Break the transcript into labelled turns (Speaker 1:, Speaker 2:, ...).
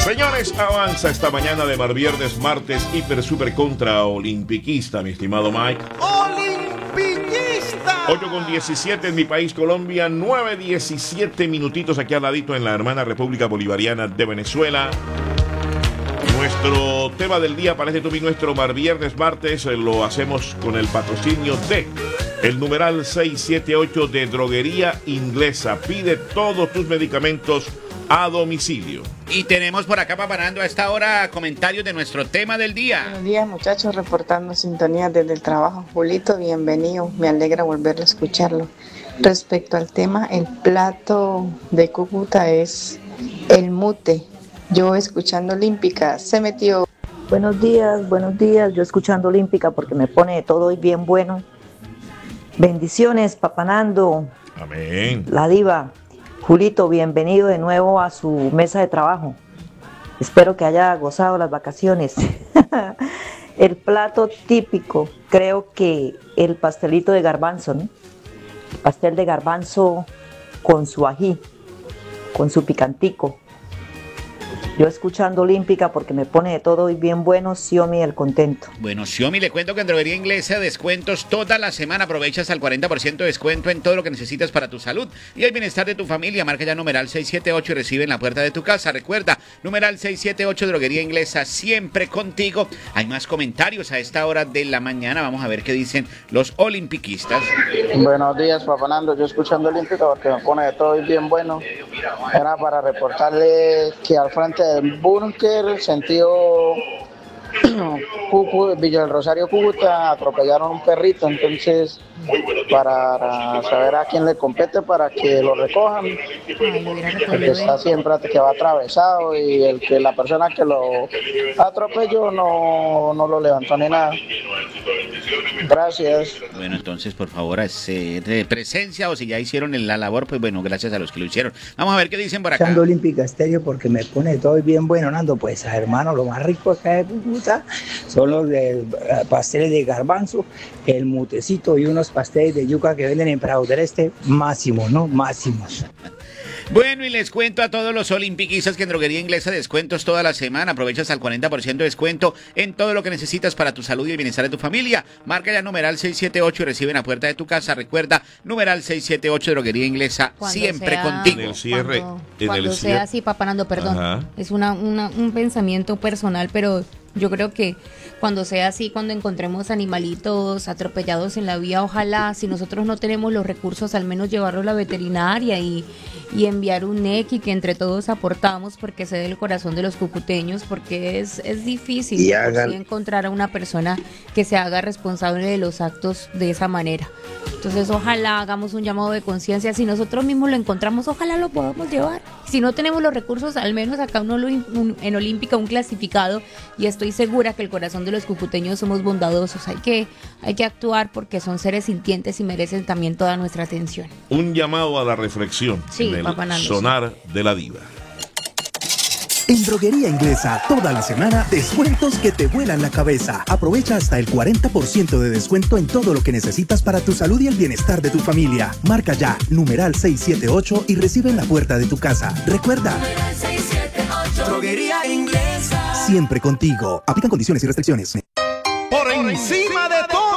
Speaker 1: Señores, avanza esta mañana de Marviernes, martes, hiper, super contra olimpiquista, mi estimado Mike.
Speaker 2: ¡Olimpiquista!
Speaker 1: 8:17 en mi país, Colombia, 9:17 minutitos aquí al ladito en la hermana República Bolivariana de Venezuela. Nuestro tema del día para este tubi nuestro Marviernes, martes, lo hacemos con el patrocinio de el numeral 678 de Droguería Inglesa. Pide todos tus medicamentos a domicilio.
Speaker 3: Y tenemos por acá paparando a esta hora comentarios de nuestro tema del día.
Speaker 4: Buenos días, muchachos, reportando sintonía desde el trabajo. Julito, bienvenido, me alegra volver a escucharlo. Respecto al tema, el plato de Cúcuta es el mute. Yo escuchando Olímpica, se metió.
Speaker 5: Buenos días, yo escuchando Olímpica porque me pone todo hoy bien bueno. Bendiciones, papanando.
Speaker 1: Amén.
Speaker 5: La diva. Julito, bienvenido de nuevo a su mesa de trabajo. Espero que haya gozado las vacaciones. El plato típico, creo que el pastelito de garbanzo, ¿no? Pastel de garbanzo con su ají, con su picantico. Yo escuchando Olímpica porque me pone de todo y bien bueno, Xiomi el contento.
Speaker 3: Bueno, Xiomi, le cuento que en Droguería Inglesa descuentos toda la semana. Aprovechas al 40% de descuento en todo lo que necesitas para tu salud y el bienestar de tu familia. Marca ya numeral 678 y recibe en la puerta de tu casa. Recuerda, numeral 678, Droguería Inglesa, siempre contigo. Hay más comentarios a esta hora de la mañana. Vamos a ver qué dicen los olimpiquistas.
Speaker 6: Buenos días, papanando. Yo escuchando Olímpica porque me pone de todo y bien bueno. Era para reportarle que al frente del búnker, sentido Villa del Rosario, Cúcuta, atropellaron un perrito, entonces para saber a quién le compete para que lo recojan. El que está siempre que va atravesado y la persona que lo atropelló no lo levantó ni nada. Gracias.
Speaker 3: Bueno, entonces por favor de presencia, o si ya hicieron la labor, pues bueno, gracias a los que lo hicieron. Vamos a ver qué dicen por acá.
Speaker 7: Escuchando Olímpica Estéreo porque me pone todo bien bueno, Nando. Pues hermano, lo más rico acá de Cúcuta son los de pasteles de garbanzo, el mutecito y unos pasteles de yuca que venden en Prado del Este, máximos, ¿no? Máximos.
Speaker 3: Bueno, y les cuento a todos los olimpiquistas que en Droguería Inglesa descuentos toda la semana. Aprovechas al 40% de descuento en todo lo que necesitas para tu salud y el bienestar de tu familia. Marca ya numeral 678 y recibe en la puerta de tu casa. Recuerda, numeral 678, Droguería Inglesa,
Speaker 8: Cuando
Speaker 3: siempre
Speaker 8: sea,
Speaker 3: contigo.
Speaker 1: En el cierre.
Speaker 8: Cuando sea así, papanando, perdón.
Speaker 1: Ajá.
Speaker 8: Es un pensamiento personal, pero yo creo que cuando sea así, cuando encontremos animalitos atropellados en la vía, ojalá, si nosotros no tenemos los recursos, al menos llevarlo a la veterinaria y enviar un NEC y que entre todos aportamos, porque sé del corazón de los cucuteños, porque es difícil
Speaker 7: Y
Speaker 8: sí encontrar a una persona que se haga responsable de los actos de esa manera. Entonces ojalá hagamos un llamado de conciencia, si nosotros mismos lo encontramos, ojalá lo podamos llevar. Si no tenemos los recursos, al menos acá en Olímpica un clasificado, y estoy segura que el corazón de los cucuteños somos bondadosos. Hay que actuar porque son seres sintientes y merecen también toda nuestra atención.
Speaker 1: Un llamado a la reflexión
Speaker 8: Sí,
Speaker 1: en
Speaker 8: Papá
Speaker 1: el
Speaker 8: Nando,
Speaker 1: sonar de la diva.
Speaker 9: En Droguería Inglesa, toda la semana, descuentos que te vuelan la cabeza. Aprovecha hasta el 40% de descuento en todo lo que necesitas para tu salud y el bienestar de tu familia. Marca ya, numeral 678 y recibe en la puerta de tu casa. Recuerda,
Speaker 2: Droguería Inglesa.
Speaker 9: siempre contigo. Aplican condiciones y restricciones.
Speaker 2: Por encima de todo.